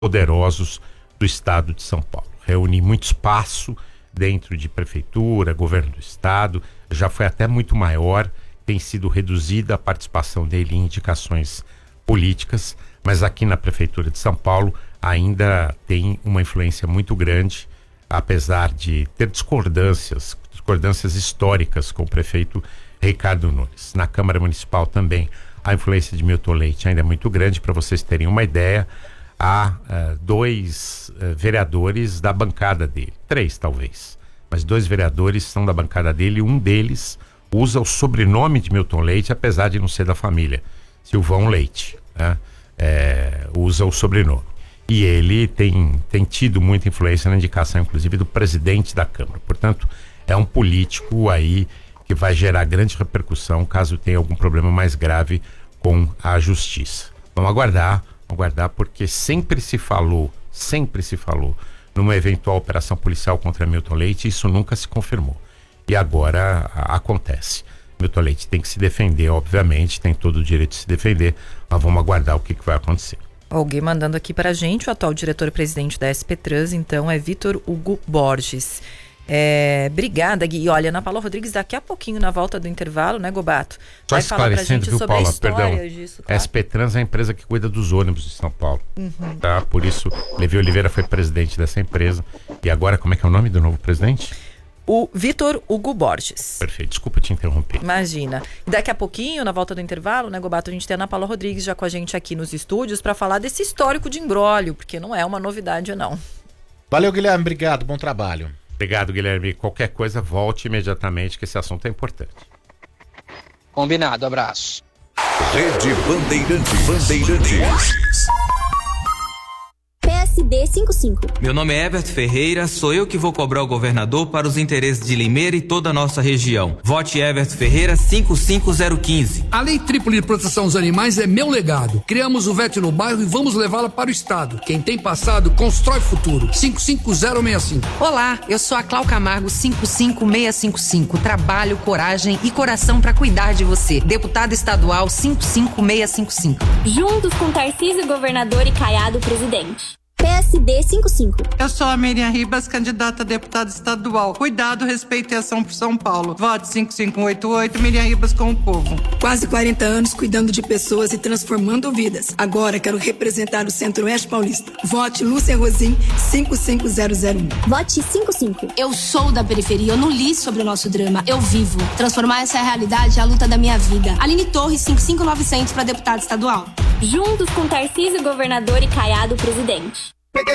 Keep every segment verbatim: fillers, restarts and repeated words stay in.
poderosos do estado de São Paulo. Reúne muito espaço dentro de prefeitura, governo do estado, já foi até muito maior, tem sido reduzida a participação dele em indicações políticas, mas aqui na prefeitura de São Paulo ainda tem uma influência muito grande, apesar de ter discordâncias, discordâncias históricas com o prefeito Ricardo Nunes. Na Câmara Municipal também a influência de Milton Leite ainda é muito grande. Para vocês terem uma ideia, há uh, dois uh, vereadores da bancada dele, três talvez, mas dois vereadores são da bancada dele e um deles usa o sobrenome de Milton Leite, apesar de não ser da família, Silvão Leite, né? É, usa o sobrenome. E ele tem, tem tido muita influência na indicação, inclusive, do presidente da Câmara. Portanto, é um político aí que vai gerar grande repercussão caso tenha algum problema mais grave com a justiça. Vamos aguardar, vamos aguardar, porque sempre se falou, sempre se falou numa eventual operação policial contra Milton Leite, e isso nunca se confirmou. E agora a, acontece. Milton Leite tem que se defender, obviamente, tem todo o direito de se defender, mas vamos aguardar o que, que vai acontecer. Alguém mandando aqui pra gente, o atual diretor-presidente da S P Trans, então, é Vitor Hugo Borges. É, obrigada, Gui. E olha, Ana Paula Rodrigues, daqui a pouquinho, na volta do intervalo, né, Gobato? Só vai falar pra gente viu, sobre Paula, a história perdão. disso. Claro. S P Trans é a empresa que cuida dos ônibus de São Paulo. Uhum. Tá? Por isso, Levi Oliveira foi presidente dessa empresa. E agora, como é que é o nome do novo presidente? O Vitor Hugo Borges. Perfeito, desculpa te interromper. Imagina. E daqui a pouquinho, na volta do intervalo, né, Gobato, a gente tem a Ana Paula Rodrigues já com a gente aqui nos estúdios para falar desse histórico de imbróglio, porque não é uma novidade, não. Valeu, Guilherme, obrigado, bom trabalho. Obrigado, Guilherme. Qualquer coisa, volte imediatamente, que esse assunto é importante. Combinado, abraço. Rede Bandeirantes. Bandeirantes. P S D cinquenta e cinco. Meu nome é Everton Ferreira, sou eu que vou cobrar o governador para os interesses de Limeira e toda a nossa região. Vote Everton Ferreira cinco cinco zero um cinco. A Lei Trípoli de Proteção aos Animais é meu legado. Criamos o V E T no bairro e vamos levá-la para o estado. Quem tem passado, constrói futuro. cinco cinco zero seis cinco. Olá, eu sou a Clau Camargo cinco cinco seis cinco cinco. Trabalho, coragem e coração para cuidar de você. Deputada estadual cinco cinco seis cinco cinco. Juntos com Tarcísio, governador, e Caiado, presidente. P S D cinquenta e cinco. Eu sou a Miriam Ribas, candidata a deputada estadual. Cuidado, respeito e ação por São Paulo. Vote cinco cinco oito oito, Miriam Ribas com o povo. Quase quarenta anos cuidando de pessoas e transformando vidas. Agora quero representar o Centro-Oeste Paulista. Vote Lúcia Rosim cinco cinco zero zero um. Vote cinquenta e cinco. Eu sou da periferia, eu não li sobre o nosso drama, eu vivo. Transformar essa realidade é a luta da minha vida. Aline Torres, cinco cinco nove zero zero para deputada estadual. Juntos com Tarcísio, governador, e Caiado, presidente.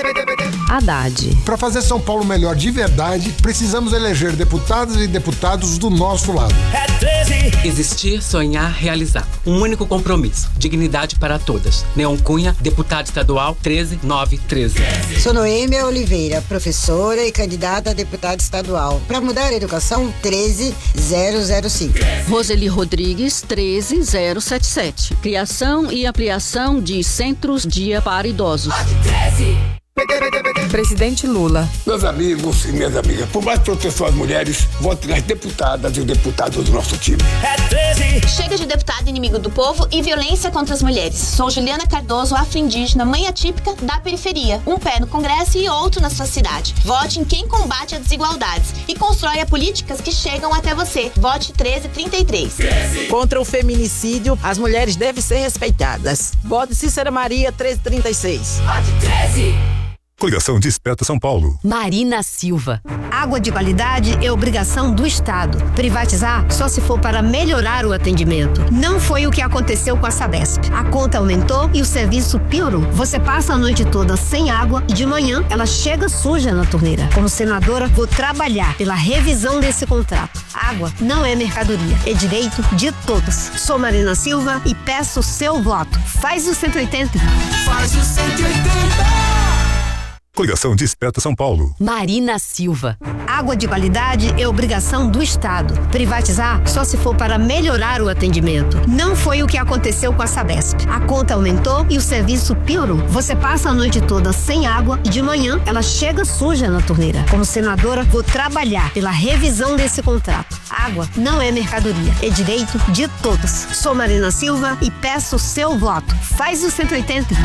Haddad. Para fazer São Paulo melhor de verdade, precisamos eleger deputadas e deputados do nosso lado. É treze. Existir, sonhar, realizar. Um único compromisso. Dignidade para todas. Neon Cunha, deputado estadual treze nove treze. Sou Noêmia Oliveira, professora e candidata a deputada estadual. Para mudar a educação, treze zero zero cinco. Roseli Rodrigues, treze zero sete sete. Criação e ampliação de centros dia para idosos. treze. Presidente Lula. Meus amigos e minhas amigas, por mais proteção às mulheres, vote nas deputadas e os deputados do nosso time. É treze. Chega de deputado inimigo do povo e violência contra as mulheres. Sou Juliana Cardoso, afro-indígena, mãe atípica da periferia. Um pé no Congresso e outro na sua cidade. Vote em quem combate as desigualdades e constrói políticas que chegam até você. Vote treze trinta e três. treze. Contra o feminicídio, as mulheres devem ser respeitadas. Vote Cícera Maria treze trinta e seis. Vote treze. Coligação Desperta São Paulo. Marina Silva. Água de qualidade é obrigação do Estado. Privatizar só se for para melhorar o atendimento. Não foi o que aconteceu com a Sabesp. A conta aumentou e o serviço piorou. Você passa a noite toda sem água e de manhã ela chega suja na torneira. Como senadora, vou trabalhar pela revisão desse contrato. Água não é mercadoria, é direito de todos. Sou Marina Silva e peço o seu voto. Faz o cento e oitenta. Faz o cento e oitenta. Coligação Desperta São Paulo. Marina Silva. Água de qualidade é obrigação do Estado. Privatizar só se for para melhorar o atendimento. Não foi o que aconteceu com a Sabesp. A conta aumentou e o serviço piorou. Você passa a noite toda sem água e de manhã ela chega suja na torneira. Como senadora, vou trabalhar pela revisão desse contrato. Água não é mercadoria, é direito de todos. Sou Marina Silva e peço o seu voto. Faz o cento e oitenta.